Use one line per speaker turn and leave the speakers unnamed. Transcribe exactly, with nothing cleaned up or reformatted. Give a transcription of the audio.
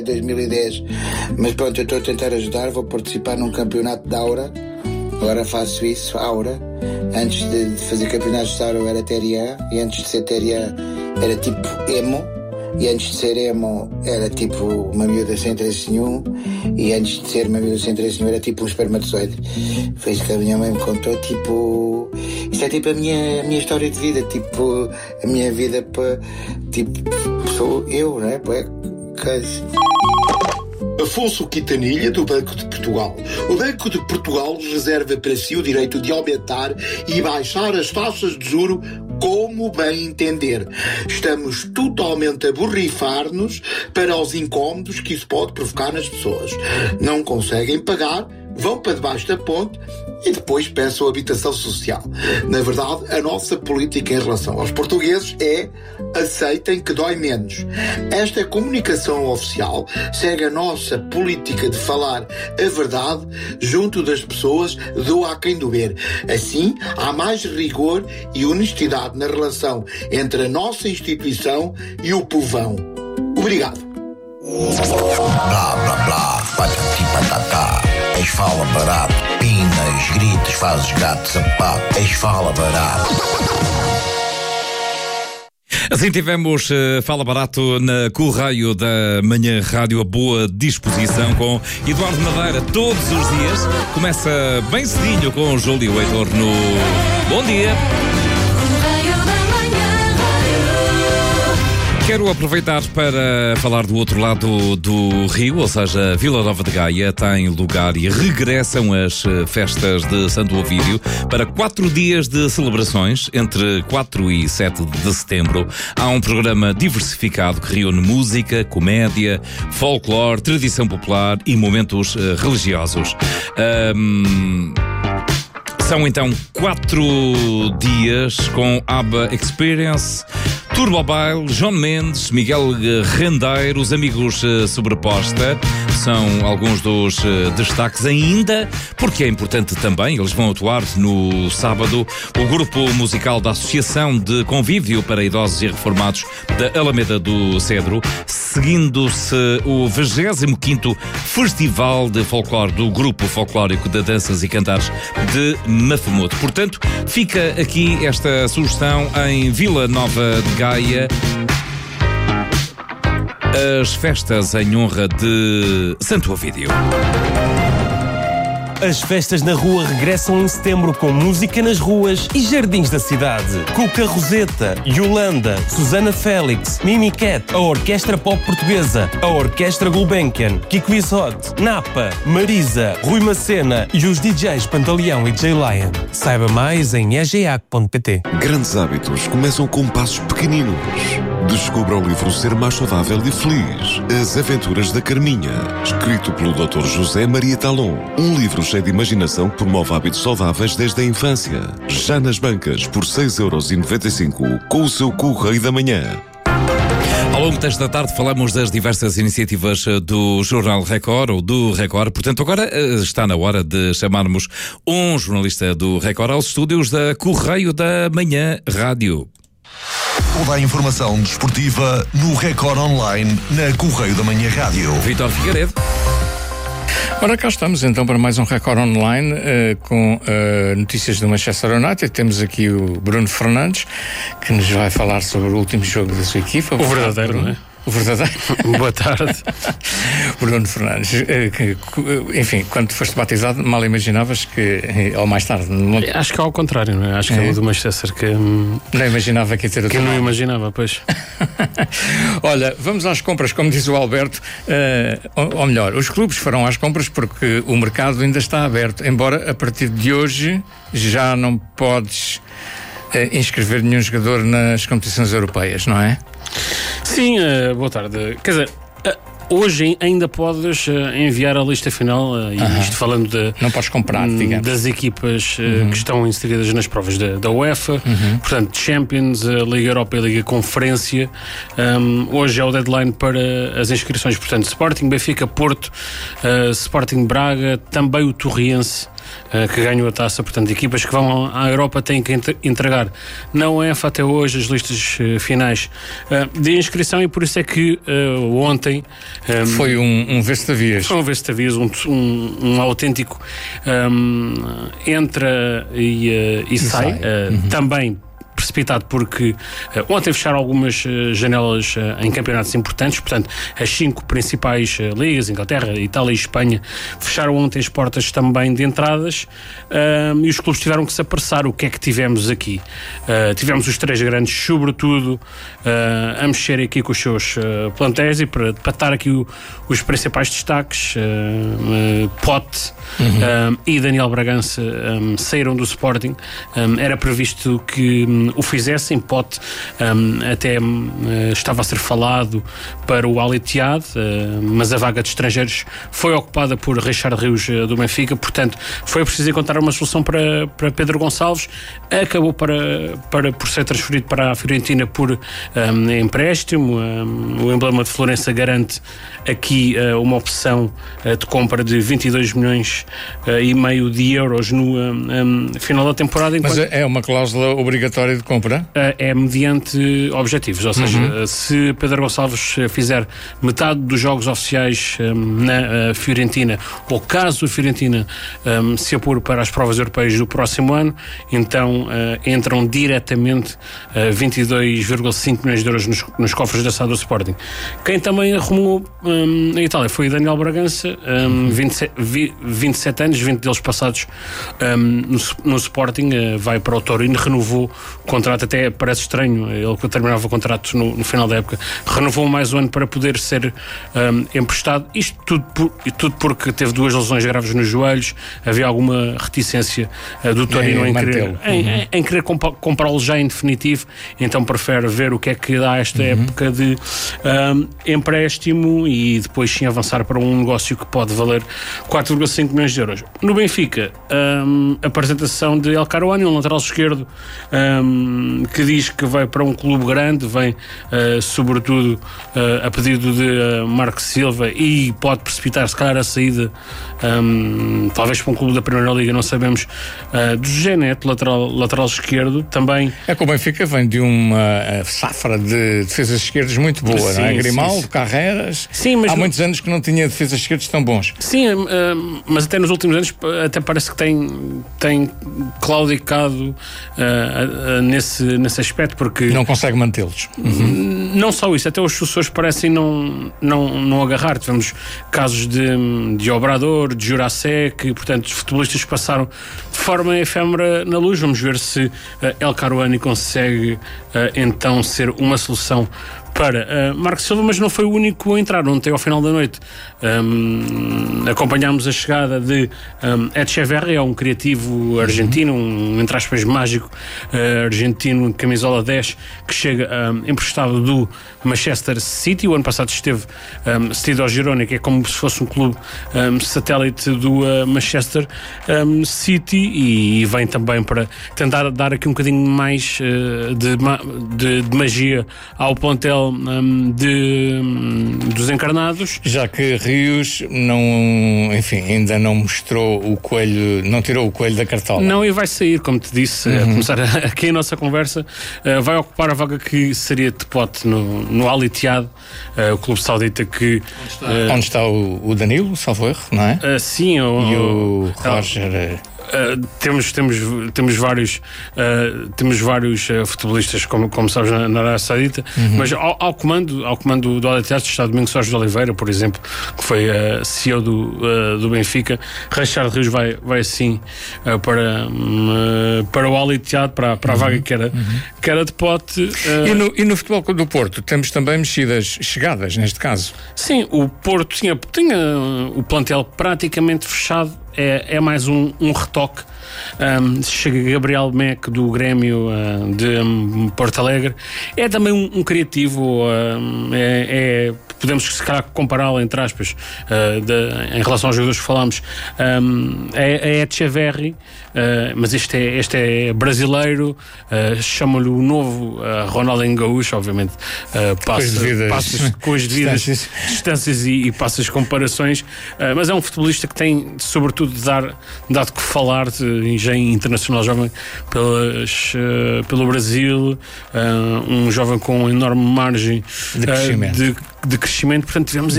dois mil e dez, mas pronto, eu estou a tentar ajudar, vou participar num campeonato de Aura, agora faço isso, Aura. Antes de fazer campeonatos de Aura eu era Terrier, e antes de ser Terrier era tipo emo, e antes de ser emo era tipo uma miúda sem interesse nenhum, e antes de ser uma miúda sem interesse nenhum era tipo um espermatozoide. Foi isso que a minha mãe me contou, tipo... Isso é tipo a minha, a minha história de vida, tipo, a minha vida para... Tipo, sou eu, não é? Because...
Afonso Quintanilha, do Banco de Portugal. O Banco de Portugal reserva para si o direito de aumentar e baixar as taxas de juro como bem entender. Estamos totalmente a borrifar-nos para os incómodos que isso pode provocar nas pessoas. Não conseguem pagar, vão para debaixo da ponte e depois peçam habitação social. Na verdade, a nossa política em relação aos portugueses é aceitem que dói menos. Esta comunicação oficial segue a nossa política de falar a verdade junto das pessoas, doa a quem doer. Assim, há mais rigor e honestidade na relação entre a nossa instituição e o povão. Obrigado.
Blá, blá, blá, patati patatá. Eis fala barato, pinas, gritos, fazes gato, sapato. Eis fala barato.
Assim tivemos uh, Fala Barato na Correio da Manhã Rádio, a boa disposição com Eduardo Madeira todos os dias. Começa bem cedinho com o Júlio Heitor no Bom Dia. Quero aproveitar para falar do outro lado do Rio, ou seja, Vila Nova de Gaia tem lugar e regressam as festas de Santo Ovídio para quatro dias de celebrações, entre quatro e sete de setembro. Há um programa diversificado que reúne música, comédia, folclore, tradição popular e momentos uh, religiosos. Um... São então quatro dias com ABBA Experience, Turbo Baile, João Mendes, Miguel Rendeiro, os Amigos uh, Sobreposta, são alguns dos uh, destaques ainda, porque é importante também, eles vão atuar no sábado, o grupo musical da Associação de Convívio para Idosos e Reformados da Alameda do Cedro, seguindo-se o vigésimo quinto Festival de Folclore do Grupo Folclórico de Danças e Cantares de Mafumoto. Portanto, fica aqui esta sugestão em Vila Nova de Gaia, as festas em honra de Santo Ovídio.
As festas na rua regressam em setembro com música nas ruas e jardins da cidade. Cuca Roseta, Yolanda, Susana Félix, Mimi Cat, a Orquestra Pop Portuguesa, a Orquestra Gulbenkian, Kiko Isote, Napa, Marisa, Rui Macena e os D Js Pantaleão e J-Lion. Saiba mais em e g a c ponto p t.
Grandes hábitos começam com passos pequeninos. Descubra o livro Ser Mais Saudável e Feliz. As Aventuras da Carminha, escrito pelo doutor José Maria Talon. Um livro cheio de imaginação que promove hábitos saudáveis desde a infância. Já nas bancas, por seis euros e noventa e cinco, com o seu Correio da Manhã.
Ao longo desta tarde falamos das diversas iniciativas do Jornal Record, ou do Record. Portanto, agora está na hora de chamarmos um jornalista do Record aos estúdios da Correio da Manhã Rádio.
Toda a informação desportiva no Record Online, na Correio da Manhã Rádio.
Vítor Figueiredo.
Ora, cá estamos então para mais um Record Online uh, com uh, notícias do Manchester United. Temos aqui o Bruno Fernandes, que nos vai falar sobre o último jogo da sua equipa.
O verdadeiro,
Bruno,
não é?
O verdadeiro.
Boa tarde.
Bruno Fernandes, enfim, quando foste batizado, mal imaginavas que, ou mais tarde... Não...
Acho que é ao contrário, não é? Acho que é, é o do Manchester que...
Não imaginava que ia ter...
Que não imaginava, pois.
Olha, vamos às compras, como diz o Alberto, uh, ou, ou melhor, os clubes farão às compras porque o mercado ainda está aberto, embora a partir de hoje já não podes uh, inscrever nenhum jogador nas competições europeias, não é?
Sim, uh, boa tarde. Quer dizer, uh, hoje ainda podes uh, enviar a lista final, uh, e uh-huh. isto falando de,
não podes comprar, digamos,
das equipas uh,
uh-huh.
que estão inseridas nas provas da, da UEFA, uh-huh. portanto, Champions, uh, Liga Europa e Liga Conferência. Um, hoje é o deadline para as inscrições, portanto, Sporting, Benfica, Porto, uh, Sporting Braga, também o Torriense. uh, que ganhou a taça. Portanto, equipas que vão à Europa têm que entregar na UEFA até hoje as listas uh, finais uh, de inscrição, e por isso é que uh, ontem
um, foi um, um vestavias.
Foi um vestavias, um, um, um autêntico um, entra e, uh, e, e sai, sai. Uh, uhum. Também precipitado porque uh, ontem fecharam algumas uh, janelas uh, em campeonatos importantes, portanto as cinco principais uh, ligas, Inglaterra, Itália e Espanha, fecharam ontem as portas também de entradas, uh, e os clubes tiveram que se apressar. O que é que tivemos aqui? Uh, tivemos os três grandes, sobretudo, uh, a mexer aqui com os seus uh, plantéis, e para, para estar aqui o, os principais destaques, uh, uh, Pote uhum. uh, e Daniel Bragança um, saíram do Sporting. Um, era previsto que um, o fizessem. Pote um, até um, estava a ser falado para o Al Ittihad, uh, mas a vaga de estrangeiros foi ocupada por Richard Rios uh, do Benfica, portanto foi preciso encontrar uma solução para, para Pedro Gonçalves. Acabou para, para, por ser transferido para a Fiorentina por um, empréstimo. Um, o emblema de Florença garante aqui uh, uma opção uh, de compra de vinte e dois milhões uh, e meio de euros no um, um, final da temporada.
Enquanto... Mas é uma cláusula obrigatória de compra?
Uh, é mediante objetivos, ou seja, uhum. uh, se Pedro Gonçalves fizer metade dos jogos oficiais um, na uh, Fiorentina, ou caso a Fiorentina um, se apure para as provas europeias do próximo ano, então uh, entram diretamente uh, vinte e dois vírgula cinco milhões de euros nos, nos cofres da S A D do Sporting. Quem também arrumou um, a Itália foi Daniel Bragança, um, vinte e sete, vinte e sete anos, vinte deles passados um, no, no Sporting, uh, vai para o Torino, renovou o contrato, até parece estranho, ele que terminava o contrato no, no final da época, renovou mais um ano para poder ser um, emprestado. Isto tudo, por, tudo porque teve duas lesões graves nos joelhos, havia alguma reticência uh, do Torino é, em, querer, em, uhum. em, em querer comp- comprá-lo já em definitivo, então prefere ver o que é que dá esta uhum. época de um, empréstimo e depois sim avançar para um negócio que pode valer quatro vírgula cinco milhões de euros. No Benfica, um, a apresentação de El Karouani, um lateral esquerdo um, que diz que vai para um clube grande, vem uh, sobretudo uh, a pedido de uh, Marco Silva, e pode precipitar se calhar a saída um, talvez para um clube da Primeira Liga, não sabemos, uh, do José Neto, lateral, lateral esquerdo. Também
é que o Benfica vem de uma safra de defesas esquerdas muito boa, sim, não é? Grimaldo, Carreras, sim, mas há muitos anos que não tinha defesas esquerdas tão bons.
Sim, uh, mas até nos últimos anos até parece que tem, tem claudicado uh, uh, uh, nesse, nesse aspecto, porque
não consegue mantê-los.
Uhum. Não só isso, até os sucessores parecem não, não, não agarrar. Tivemos casos de, de Obrador, de Jurasek, que, portanto, os futebolistas passaram de forma efêmera na luz. Vamos ver se uh, El Karouani consegue uh, então ser uma solução para uh, Marco Silva, mas não foi o único a entrar. Ontem, ao final da noite, um, acompanhámos a chegada de um, Echeverri, um criativo argentino, um, entre aspas, mágico uh, argentino, camisola dez, que chega um, emprestado do Manchester City. O ano passado esteve um, cedido ao Girona, que é como se fosse um clube um, satélite do uh, Manchester um, City, e, e vem também para tentar dar aqui um bocadinho mais uh, de, de, de magia ao plantel Um, de, um, dos encarnados.
Já que Rios não, enfim, ainda não mostrou o coelho, não tirou o coelho da cartola.
Não, e vai sair, como te disse, uhum. a começar aqui a nossa conversa, uh, vai ocupar a vaga que seria de Pote no, no Al Ittihad, uh, o clube saudita que...
Onde está, uh, onde está o, o Danilo, salvo erro, não é?
Uh, sim. O,
e o Roger...
Uh, Uh, temos, temos, temos vários, uh, temos vários uh, futebolistas, como, como sabes, na, na Arábia Saudita, uhum. mas ao, ao comando, ao comando do Al Ittihad está Domingos Soares de Oliveira, por exemplo, que foi uh, C E O do, uh, do Benfica. Richard Rios vai, vai assim uh, para, um, uh, para o Al Ittihad, para, para a vaga que era, uhum. que era de Pote. Uh...
E, no, e no futebol do Porto temos também mexidas, chegadas neste caso?
Sim, o Porto tinha, tinha o plantel praticamente fechado. É, é mais um, um retoque. Um, chega Gabriel Meck do Grêmio uh, de um, Porto Alegre. É também um, um criativo, um, é, é podemos se calhar compará-lo, entre aspas, uh, de, em relação aos jogadores que falámos, um, é, é Etcheverry, uh, mas este é, este é brasileiro, uh, chamam-lhe o novo uh, Ronaldinho Gaúcho, obviamente, uh, passa, passa com as devidas distâncias, distâncias e, e passa as comparações, uh, mas é um futebolista que tem, sobretudo, de dar, dado que falar de engenho internacional jovem pelas, uh, pelo Brasil, uh, um jovem com enorme margem
de crescimento.
Uh, de, de crescimento, portanto tivemos